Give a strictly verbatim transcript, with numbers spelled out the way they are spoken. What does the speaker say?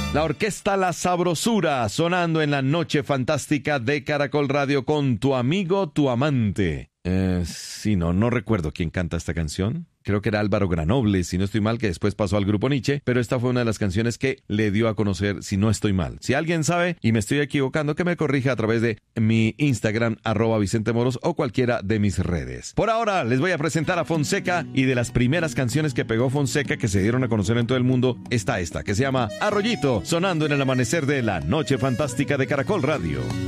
La orquesta La Sabrosura sonando en la noche fantástica de Caracol Radio con Tu Amigo, Tu Amante. Eh, sí, no, no recuerdo quién canta esta canción. Creo que era Álvaro Granoble, si no estoy mal, que después pasó al grupo Nietzsche, pero esta fue una de las canciones que le dio a conocer, si no estoy mal. Si alguien sabe y me estoy equivocando, que me corrija a través de mi Instagram, arroba Vicente Moros, o cualquiera de mis redes. Por ahora, les voy a presentar a Fonseca, y de las primeras canciones que pegó Fonseca, que se dieron a conocer en todo el mundo, está esta, que se llama Arroyito, sonando en el amanecer de la noche fantástica de Caracol Radio.